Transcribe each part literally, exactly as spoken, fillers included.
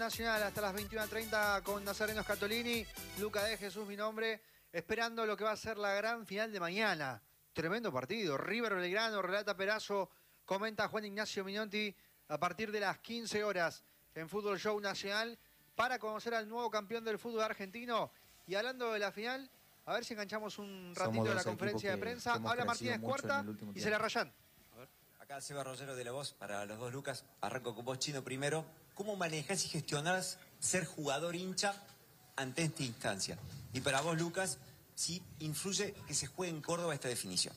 Nacional hasta las veintiuna treinta con Nazareno Scatolini, Luca de Jesús mi nombre, esperando lo que va a ser la gran final de mañana. Tremendo partido, River Belgrano, relata Perazo, comenta Juan Ignacio Minotti a partir de las quince horas en Fútbol Show Nacional para conocer al nuevo campeón del fútbol argentino. Y hablando de la final, a ver si enganchamos un ratito de la conferencia de prensa. Habla Martínez Cuarta y se la rayan. Acá Seba Rollero de La Voz, para los dos Lucas. Arranco con vos, Chino, primero. ¿Cómo manejás y gestionás ser jugador hincha ante esta instancia? Y para vos, Lucas, ¿sí influye que se juegue en Córdoba esta definición?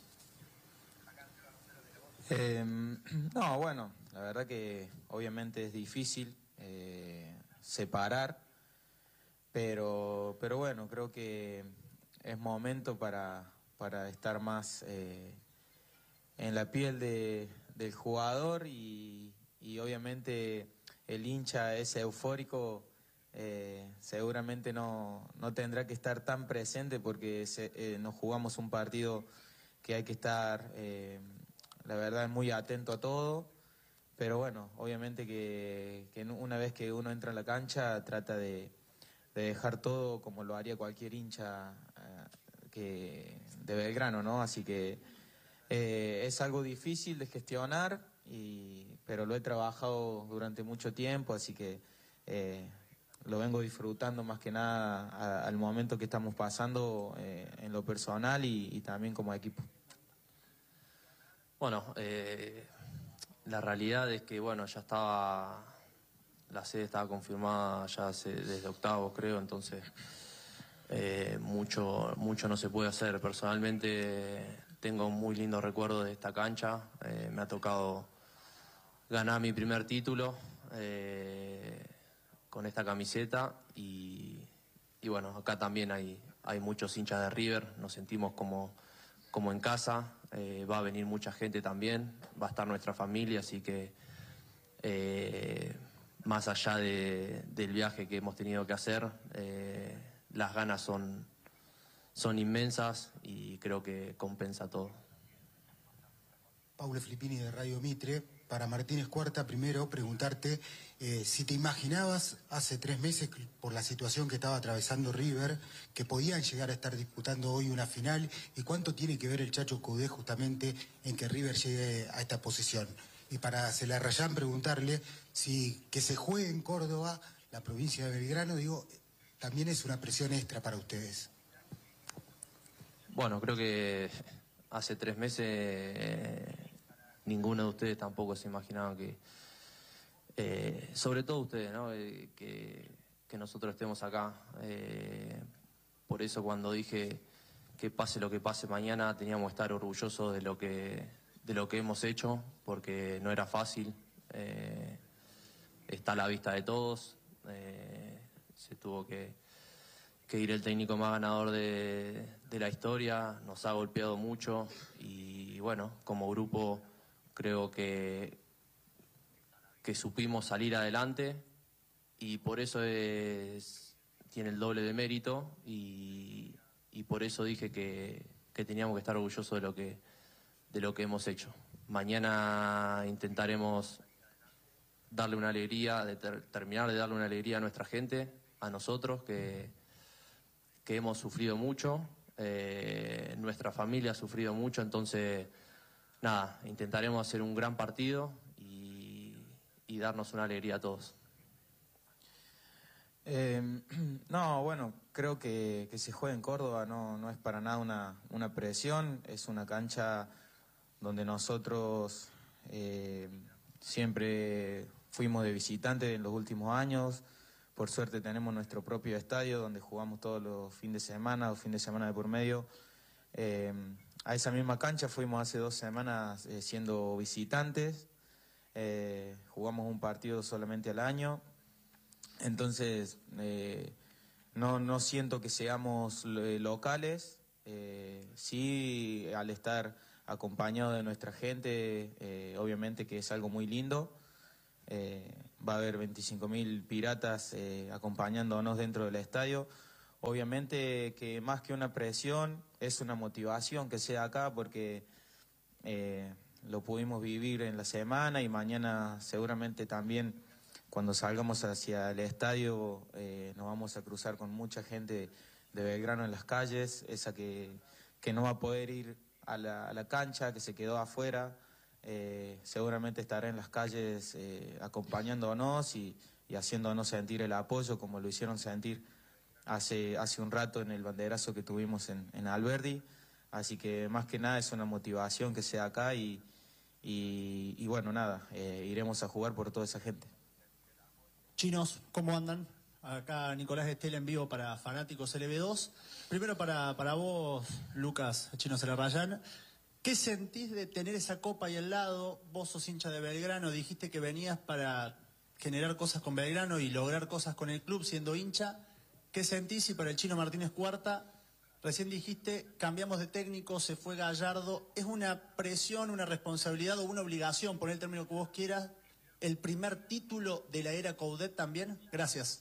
Eh, no, bueno, la verdad que obviamente es difícil eh, separar, pero, pero bueno, creo que es momento para, para estar más... Eh, en la piel de, del jugador y, y obviamente el hincha ese eufórico eh, seguramente no, no tendrá que estar tan presente porque se, eh, nos jugamos un partido que hay que estar, eh, la verdad, muy atento a todo, pero bueno, obviamente que, que una vez que uno entra en la cancha trata de, de dejar todo como lo haría cualquier hincha eh, que, de Belgrano, ¿no? Así que Eh, es algo difícil de gestionar, y, pero lo he trabajado durante mucho tiempo, así que eh, lo vengo disfrutando más que nada a, al momento que estamos pasando eh, en lo personal y, y también como equipo. Bueno, eh, la realidad es que bueno, ya estaba, la sede estaba confirmada ya hace, desde octavos creo, entonces eh, mucho, mucho no se puede hacer. Personalmente tengo un muy lindo recuerdo de esta cancha, eh, me ha tocado ganar mi primer título eh, con esta camiseta y, y bueno, acá también hay, hay muchos hinchas de River, nos sentimos como, como en casa, eh, va a venir mucha gente también, va a estar nuestra familia, así que eh, más allá de, del viaje que hemos tenido que hacer, eh, las ganas son... son inmensas y creo que compensa todo. Paulo Filippini de Radio Mitre. Para Martínez Cuarta, primero preguntarte eh, si te imaginabas hace tres meses, por la situación que estaba atravesando River, que podían llegar a estar disputando hoy una final, y cuánto tiene que ver el Chacho Coudet justamente en que River llegue a esta posición. Y para Celarrayán preguntarle si que se juegue en Córdoba, la provincia de Belgrano, digo, también es una presión extra para ustedes. Bueno, creo que hace tres meses eh, ninguno de ustedes tampoco se imaginaba que, eh, sobre todo ustedes, ¿no? Eh, que, que nosotros estemos acá. Eh, por eso cuando dije que pase lo que pase mañana, teníamos que estar orgullosos de lo que, de lo que hemos hecho, porque no era fácil. Eh, está a la vista de todos. Eh, se tuvo que... que ir el técnico más ganador de, de la historia, nos ha golpeado mucho y bueno, como grupo creo que, que supimos salir adelante y por eso es, tiene el doble de mérito y, y por eso dije que, que teníamos que estar orgullosos de lo que, de lo que hemos hecho. Mañana intentaremos darle una alegría, de ter, terminar de darle una alegría a nuestra gente, a nosotros, que que hemos sufrido mucho, eh, nuestra familia ha sufrido mucho, entonces, nada, intentaremos hacer un gran partido y, y darnos una alegría a todos. Eh, no, bueno, creo que, que se juega en Córdoba no, no es para nada una, una presión, es una cancha donde nosotros eh, siempre fuimos de visitante en los últimos años. Por suerte tenemos nuestro propio estadio donde jugamos todos los fines de semana o fin de semana de por medio. Eh, a esa misma cancha fuimos hace dos semanas eh, siendo visitantes. Eh, jugamos un partido solamente al año. Entonces, eh, no, no siento que seamos eh, locales. Eh, sí, al estar acompañado de nuestra gente, eh, obviamente que es algo muy lindo. Eh, va a haber veinticinco mil piratas eh, acompañándonos dentro del estadio. Obviamente que más que una presión es una motivación que sea acá porque eh, lo pudimos vivir en la semana y mañana seguramente también cuando salgamos hacia el estadio eh, nos vamos a cruzar con mucha gente de Belgrano en las calles, esa que, que no va a poder ir a la, a la cancha, que se quedó afuera, eh, seguramente estará en las calles eh, acompañándonos y, y haciéndonos sentir el apoyo como lo hicieron sentir hace, hace un rato en el banderazo que tuvimos en, en Alberdi. Así que más que nada es una motivación que sea acá y, y, y bueno, nada, eh, iremos a jugar por toda esa gente. Chinos, ¿cómo andan? Acá Nicolás Estela en vivo para Fanáticos L B dos. Primero para, para vos, Lucas Chino Celarrayán. ¿Qué sentís de tener esa copa ahí al lado? Vos sos hincha de Belgrano, dijiste que venías para generar cosas con Belgrano y lograr cosas con el club siendo hincha. ¿Qué sentís? Y para el Chino Martínez Cuarta, recién dijiste, cambiamos de técnico, se fue Gallardo. ¿Es una presión, una responsabilidad o una obligación, poner el término que vos quieras, el primer título de la era Coudet también? Gracias.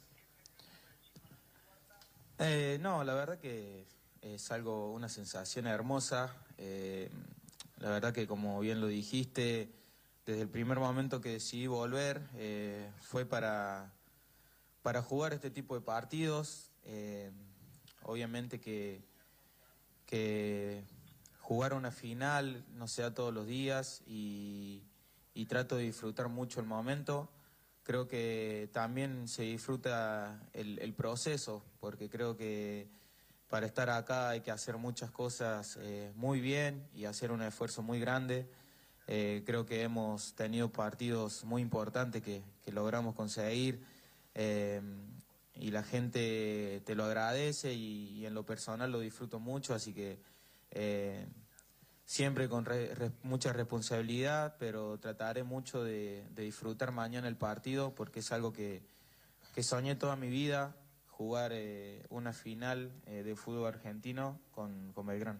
Eh, no, la verdad que es algo, una sensación hermosa. Eh, la verdad que, como bien lo dijiste, desde el primer momento que decidí volver eh, fue para, para jugar este tipo de partidos. Eh, obviamente que, que jugar una final no se da todos los días y, y trato de disfrutar mucho el momento. Creo que también se disfruta el, el proceso, porque creo que para estar acá hay que hacer muchas cosas eh, muy bien y hacer un esfuerzo muy grande. Eh, creo que hemos tenido partidos muy importantes que, que logramos conseguir eh, y la gente te lo agradece y, y en lo personal lo disfruto mucho, así que eh, siempre con re, re, mucha responsabilidad, pero trataré mucho de, de disfrutar mañana el partido porque es algo que, que soñé toda mi vida, jugar eh, una final eh, de fútbol argentino con, con Belgrano.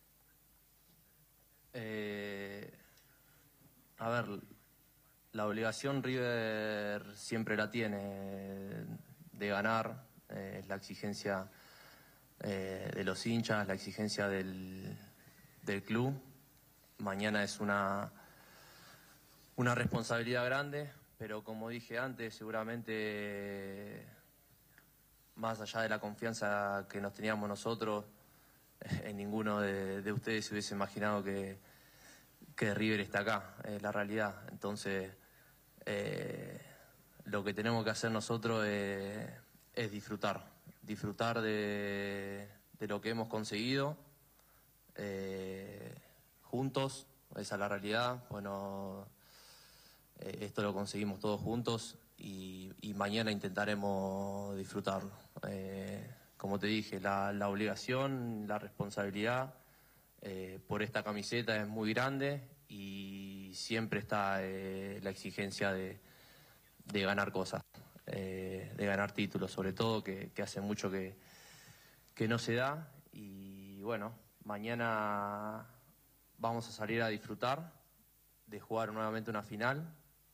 Eh, a ver, la obligación River siempre la tiene de ganar, eh, es la exigencia eh, de los hinchas, la exigencia del, del club. Mañana es una, una responsabilidad grande, pero como dije antes, seguramente más allá de la confianza que nos teníamos nosotros, en ninguno de, de ustedes se hubiese imaginado que, que River está acá, es la realidad. Entonces, eh, lo que tenemos que hacer nosotros es, es disfrutar, disfrutar de, de lo que hemos conseguido eh, juntos, esa es la realidad. Bueno, eh, esto lo conseguimos todos juntos y, y mañana intentaremos disfrutarlo. Eh, como te dije, la, la obligación, la responsabilidad eh, por esta camiseta es muy grande y siempre está eh, la exigencia de, de ganar cosas, eh, de ganar títulos, sobre todo, que, que hace mucho que, que no se da. Y bueno, mañana vamos a salir a disfrutar de jugar nuevamente una final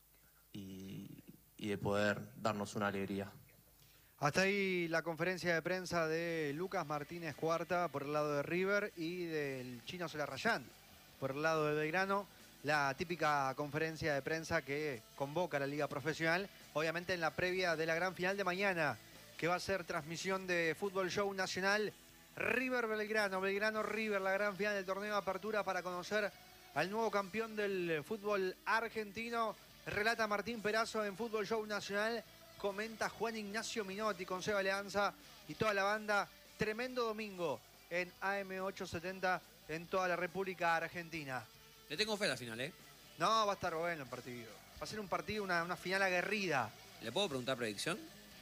y, y de poder darnos una alegría. Hasta ahí la conferencia de prensa de Lucas Martínez Cuarta por el lado de River y del Chino Celarrayán por el lado de Belgrano. La típica conferencia de prensa que convoca a la Liga Profesional, obviamente en la previa de la gran final de mañana, que va a ser transmisión de Fútbol Show Nacional. River Belgrano, Belgrano River, la gran final del torneo de apertura para conocer al nuevo campeón del fútbol argentino. Relata Martín Perazo en Fútbol Show Nacional. Comenta Juan Ignacio Minotti con Seba Leanza y toda la banda. Tremendo domingo en A M ochocientos setenta en toda la República Argentina. Le tengo fe a la final, ¿eh? No, va a estar bueno el partido. Va a ser un partido, una, una final aguerrida. ¿Le puedo preguntar predicción?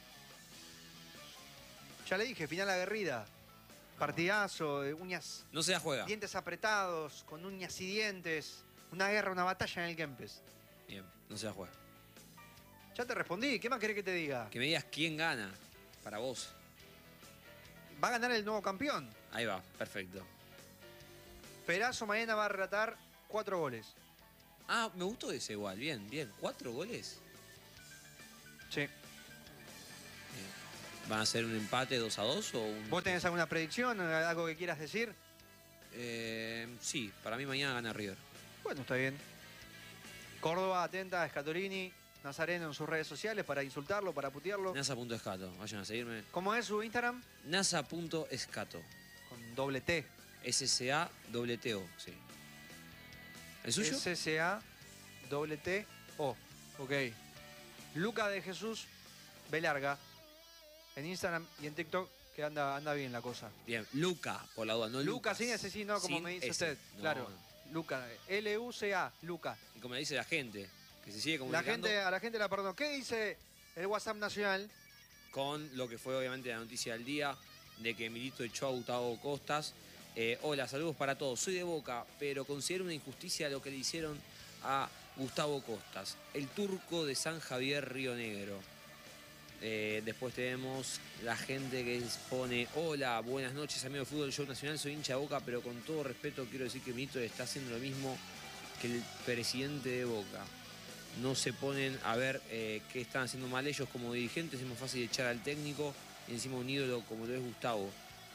Ya le dije, final aguerrida. Partidazo, de uñas... No se la juega. Dientes apretados, con uñas y dientes. Una guerra, una batalla en el Kempes. Bien, no se la juega. Ya te respondí, ¿qué más querés que te diga? Que me digas quién gana para vos. Va a ganar el nuevo campeón. Ahí va, perfecto. Perazo mañana va a relatar cuatro goles. Ah, me gustó ese igual, bien, bien. ¿Cuatro goles? Sí. Bien. ¿Van a ser un empate dos a dos o un...? ¿Vos tenés alguna predicción, algo que quieras decir? Eh, sí, para mí mañana gana River. Bueno, está bien. Córdoba, atenta, Scatolini. Nazareno en sus redes sociales para insultarlo, para putearlo. Nasa.escato, vayan a seguirme. ¿Cómo es su Instagram? Nasa.escato. Con doble T. S S A T T O, sí. ¿El suyo? S S A T T O. Ok. Luca de Jesús B larga. En Instagram y en TikTok, que anda, anda bien la cosa. Bien, Luca, por la duda, no Luca Lucas. sin ese sí, no, como Sin me dice ese. usted. No, Claro. no. Luca. L U C A. Luca. Y como le dice la gente, que se sigue La comunicando gente, a la gente la perdonó. ¿Qué dice el WhatsApp nacional? con lo que fue obviamente la noticia del día, de que Milito echó a Gustavo Costas. Eh, hola, saludos para todos. Soy de Boca, pero considero una injusticia lo que le hicieron a Gustavo Costas, el turco de San Javier, Río Negro. Eh, después tenemos la gente que pone: hola, buenas noches, amigo de Fútbol Show Nacional, soy hincha de Boca, pero con todo respeto quiero decir que Milito está haciendo lo mismo que el presidente de Boca. No se ponen a ver eh, qué están haciendo mal ellos como dirigentes, es más fácil echar al técnico y encima un ídolo como lo es Gustavo.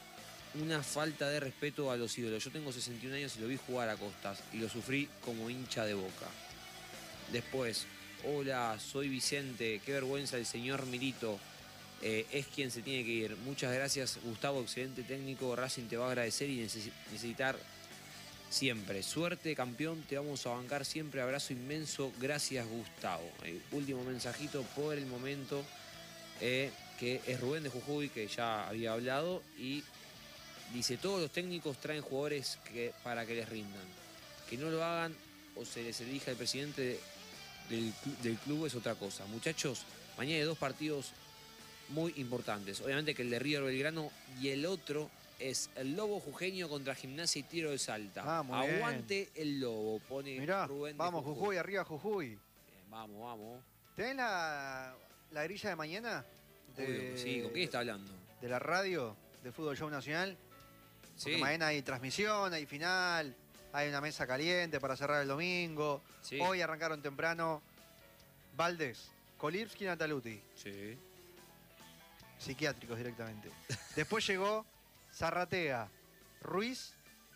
Una falta de respeto a los ídolos. Yo tengo sesenta y un años y lo vi jugar a Costas y lo sufrí como hincha de Boca. Después, hola, soy Vicente, qué vergüenza el señor Milito, eh, es quien se tiene que ir. Muchas gracias, Gustavo, excelente técnico, Racing te va a agradecer y neces necesitar siempre. Suerte, campeón, te vamos a bancar siempre, abrazo inmenso, gracias, Gustavo. Eh, último mensajito por el momento, eh, que es Rubén de Jujuy, que ya había hablado, y dice: todos los técnicos traen jugadores que, para que les rindan. Que no lo hagan o se les elija el presidente del, del club es otra cosa. Muchachos, mañana hay dos partidos muy importantes. Obviamente que el de River Belgrano y el otro es el Lobo Jujeño contra Gimnasia y Tiro de Salta. Ah, muy bien. Aguante el Lobo, pone Mirá, Rubén de vamos Jujuy, arriba Jujuy. Bien, vamos, vamos. ¿Tenés la, la grilla de mañana? De, Obvio que sí, ¿con quién está hablando? De la radio de Fútbol Show Nacional. Porque Sí, mañana hay transmisión, hay final, hay una mesa caliente para cerrar el domingo. sí, Hoy arrancaron temprano Valdés, Kolipski y Nataluti. sí. Psiquiátricos directamente. Después llegó Zarratea, Ruiz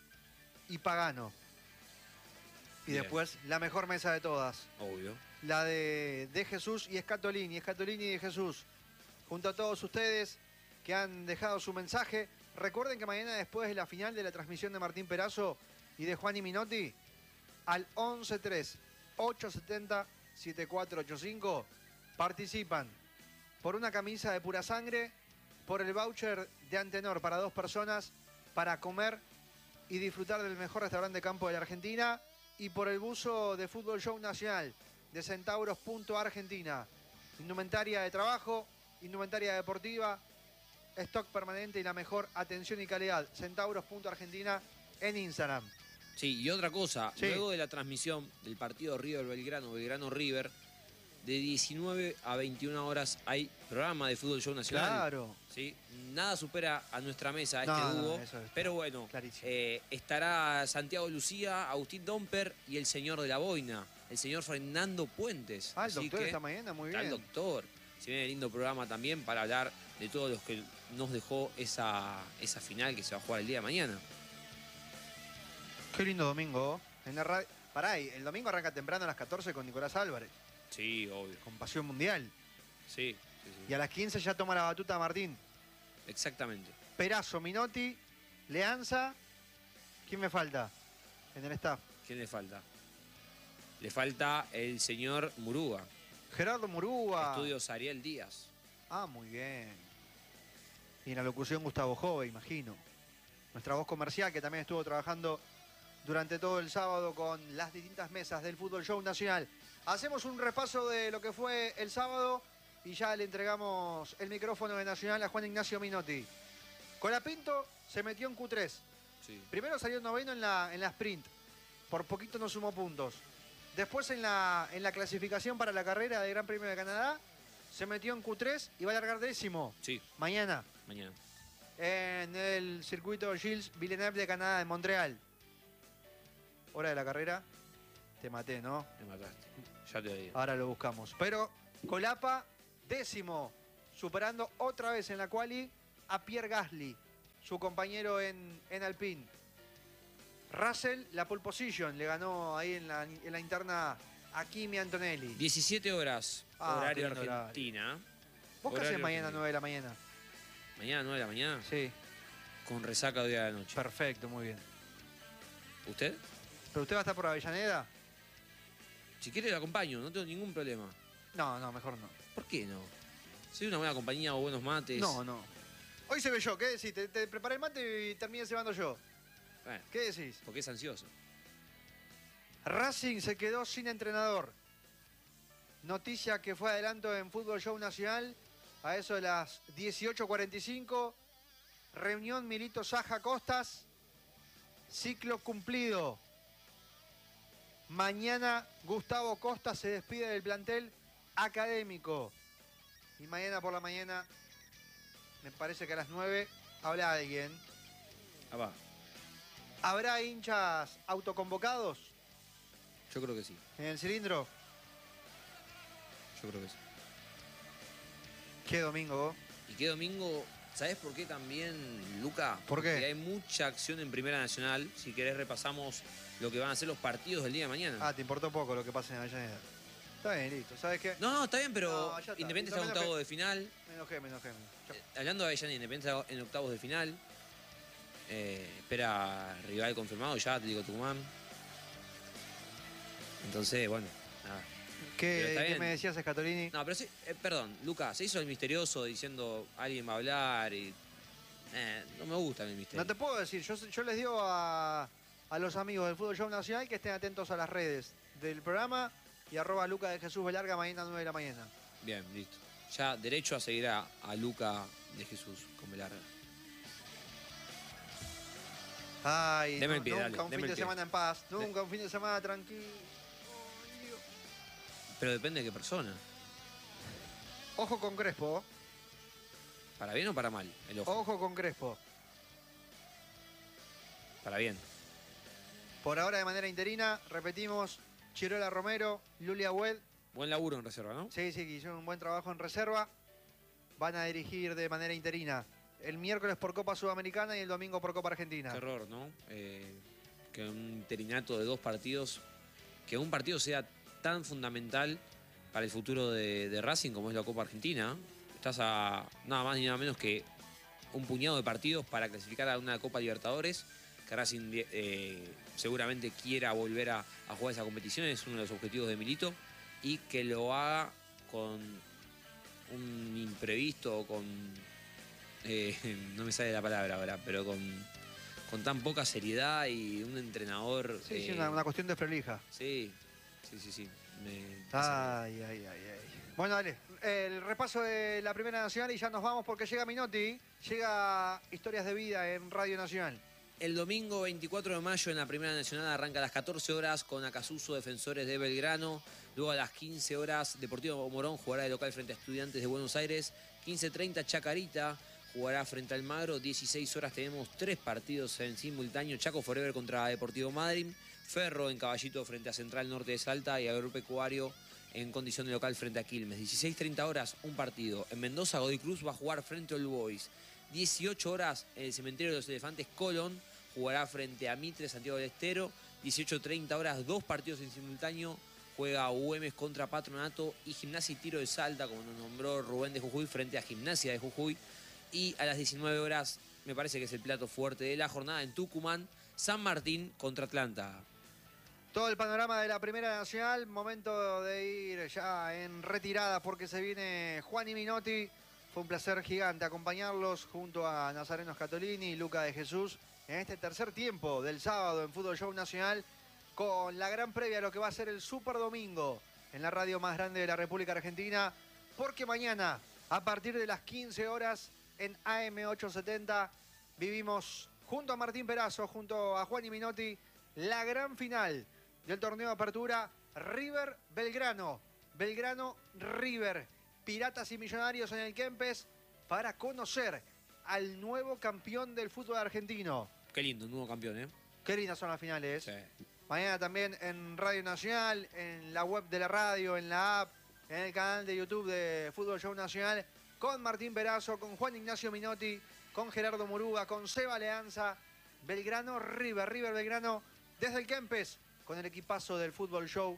y Pagano. Y Bien. después la mejor mesa de todas. Obvio. La de, de Jesús y Escatolini, Escatolini y de Jesús. Junto a todos ustedes que han dejado su mensaje. Recuerden que mañana, después de la final de la transmisión de Martín Perazo y de Juan y Minotti, al once tres, ocho setenta, setenta y cuatro ochenta y cinco participan por una camisa de pura sangre, por el voucher de Antenor para dos personas para comer y disfrutar del mejor restaurante de campo de la Argentina, y por el buzo de Fútbol Show Nacional de Centauros punto Argentina. Indumentaria de trabajo, indumentaria deportiva, stock permanente y la mejor atención y calidad. Centauros punto Argentina en Instagram. Sí, y otra cosa, Sí. luego de la transmisión del partido River Belgrano, Belgrano River, de diecinueve a veintiuna horas hay programa de Fútbol Show Nacional. Claro. ¿Sí? Nada supera a nuestra mesa este No, no, dúo, eso es pero bueno, clarísimo. eh, estará Santiago Lucía, Agustín Domper y el señor de la boina, el señor Fernando Puentes. Ah, el Así doctor que esta mañana, muy está el bien. doctor. Se viene lindo programa también para hablar de todos los que nos dejó esa, esa final que se va a jugar el día de mañana. Qué lindo domingo. En la radio. Pará, ahí, el domingo arranca temprano a las catorce con Nicolás Álvarez, Sí, obvio. con Pasión Mundial. Sí, sí, sí. Y a las quince ya toma la batuta Martín. Exactamente. Perazo, Minotti, Leanza. ¿Quién me falta en el staff? ¿Quién le falta? Le falta el señor Murúa. Gerardo Murúa. Estudios Ariel Díaz. Ah, muy bien. Y en la locución Gustavo Jove, imagino. Nuestra voz comercial, que también estuvo trabajando durante todo el sábado con las distintas mesas del Fútbol Show Nacional. Hacemos un repaso de lo que fue el sábado y ya le entregamos el micrófono de Nacional a Juan Ignacio Minotti. Colapinto se metió en Q tres. Sí. Primero salió noveno en la, en la sprint. Por poquito no sumó puntos. Después en la, en la clasificación para la carrera de Gran Premio de Canadá se metió en Q tres y va a largar décimo Sí, mañana mañana. en el circuito Gilles Villeneuve de Canadá, en Montreal. Hora de la carrera. Te maté, ¿no? Me mataste. Ya te lo digo. Ahora lo buscamos. Pero Colapa, décimo, superando otra vez en la quali a Pierre Gasly, su compañero en, en Alpine. Russell, la pole position, le ganó ahí en la, en la interna a Kimi Antonelli. diecisiete horas, Ah, horario qué lindo Argentina. ¿Vos qué haces Horario mañana a argentino. nueve de la mañana? Mañana nueve de la mañana, Sí, con resaca de día de la noche. perfecto, muy bien. ¿Usted? ¿Pero usted va a estar por Avellaneda? Si quiere lo acompaño, no tengo ningún problema. No, no, mejor no. ¿Por qué no? Soy una buena compañía o buenos mates. No, no. Hoy se ve yo, ¿qué decís? Te, te preparé el mate y terminé cebando yo. Bueno, ¿Qué decís? porque es ansioso. Racing se quedó sin entrenador. Noticia que fue adelanto en Fútbol Show Nacional a eso de las dieciocho cuarenta y cinco. Reunión Milito Saja Costas. Ciclo cumplido. Mañana Gustavo Costa se despide del plantel académico. Y mañana por la mañana, me parece que a las nueve, habla alguien. Ah, va. ¿Habrá hinchas autoconvocados Yo creo que sí. en el cilindro? Yo creo que sí. ¿Qué domingo vos? Y qué domingo, ¿sabés por qué también, Luca? ¿Por qué? Porque hay mucha acción en Primera Nacional. Si querés repasamos lo que van a ser los partidos del día de mañana. Ah, te importó poco lo que pasa en Avellaneda. Está bien, listo. ¿Sabes qué? No, no, está bien, pero No, ya está. Independiente Listo, está en me octavo enojé. de final. Me enojé, me enojé. Chau. Eh, hablando de Avellaneda, Independiente está en octavos de final. Eh, espera rival confirmado ya, Atlético Tucumán. Entonces, bueno, nada. Pero ¿Qué, está ¿qué bien. me decías, Escatolini? No, pero sí, eh, perdón, Lucas, se hizo el misterioso diciendo alguien va a hablar y. Eh, no me gusta el misterio. No te puedo decir. Yo, yo les digo a, a los amigos del Fútbol Show Nacional que estén atentos a las redes del programa y arroba Luca de Jesús Velarga mañana a nueve de la mañana. Bien, listo. Ya derecho a seguir a, a Luca de Jesús con Velarga. Ay, Deme no- el pie, nunca dale, un deme fin el de pie. semana en paz. Nunca un fin de semana tranquilo. Ay, Dios. Pero depende de qué persona. Ojo con Crespo. ¿Para bien o para mal? El ojo. Ojo con Crespo. Para bien. Por ahora de manera interina, repetimos, Chirola Romero, Lulia Wed. Buen laburo en reserva, ¿no? Sí, sí, que hicieron un buen trabajo en reserva. Van a dirigir de manera interina el miércoles por Copa Sudamericana y el domingo por Copa Argentina. Qué error, ¿no? Eh, que un interinato de dos partidos, que un partido sea tan fundamental para el futuro de, de Racing como es la Copa Argentina. Estás a nada más ni nada menos que un puñado de partidos para clasificar a una Copa Libertadores, que Racing eh, seguramente quiera volver a, a jugar esa competición, es uno de los objetivos de Milito, y que lo haga con un imprevisto, con... eh, no me sale la palabra ahora, pero con, con tan poca seriedad y un entrenador... Sí, sí, eh, una, una cuestión de prolija. Sí, sí, sí, sí. Me- Ay, ay, ay, ay. Bueno, dale. El repaso de la Primera Nacional y ya nos vamos porque llega Minotti. Llega Historias de Vida en Radio Nacional. El domingo veinticuatro de mayo en la Primera Nacional arranca a las catorce horas con Acasuso Defensores de Belgrano. Luego a las quince horas Deportivo Morón jugará de local frente a Estudiantes de Buenos Aires. quince treinta Chacarita jugará frente al Magro. dieciséis horas tenemos tres partidos en simultáneo. Chaco Forever contra Deportivo Madryn. Ferro en Caballito frente a Central Norte de Salta y Agropecuario en condición de local frente a Quilmes. dieciséis treinta horas un partido. En Mendoza Godoy Cruz va a jugar frente a All Boys. dieciocho horas en el Cementerio de los Elefantes Colón jugará frente a Mitre Santiago del Estero. dieciocho treinta horas, dos partidos en simultáneo. Juega Güemes contra Patronato y Gimnasia y Tiro de Salta, como nos nombró Rubén de Jujuy, frente a Gimnasia de Jujuy. Y a las diecinueve horas, me parece que es el plato fuerte de la jornada en Tucumán, San Martín contra Atlanta. Todo el panorama de la Primera Nacional. Momento de ir ya en retirada porque se viene Juan y Minotti. Fue un placer gigante acompañarlos junto a Nazareno Scatolini y Luca de Jesús en este tercer tiempo del sábado en Fútbol Show Nacional con la gran previa a lo que va a ser el Super Domingo en la radio más grande de la República Argentina, porque mañana a partir de las quince horas en A M ochocientos setenta vivimos junto a Martín Perazo, junto a Juan y Minotti, la gran final del torneo de apertura River Belgrano. Belgrano River. Piratas y Millonarios en el Kempes para conocer al nuevo campeón del fútbol argentino. Qué lindo, un nuevo campeón, ¿eh? Qué lindas son las finales. Sí. Mañana también en Radio Nacional, en la web de la radio, en la app, en el canal de YouTube de Fútbol Show Nacional, con Martín Perazo, con Juan Ignacio Minotti, con Gerardo Muruga, con Seba Leanza. Belgrano River, River Belgrano desde el Kempes, con el equipazo del Fútbol Show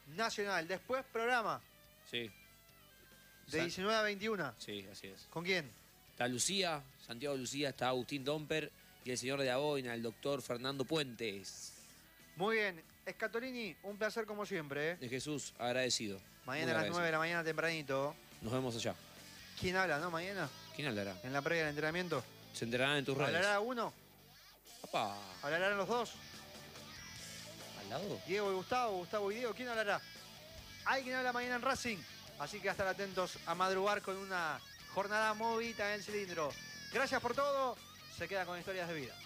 Nacional. Después programa Sí. de San- diecinueve a veintiuna. Sí, así es. ¿Con quién? Está Lucía, Santiago Lucía, está Agustín Domper y el señor de la boina, el doctor Fernando Puentes. Muy bien. Escatolini, un placer como siempre. ¿eh? De Jesús, agradecido. Mañana Muy a las agradecido. nueve de la mañana tempranito. Nos vemos allá. ¿Quién habla, no? Mañana, ¿Quién hablará? en la previa del entrenamiento. Se enterarán en tus redes. ¿Hablará uno? Papá, ¿Hablarán los dos? ¿al lado? Diego y Gustavo, Gustavo y Diego. ¿Quién hablará? Hay quien habla mañana en Racing. Así que a estar atentos a madrugar con una jornada movida en el cilindro. Gracias por todo. Se queda con Historias de Vida.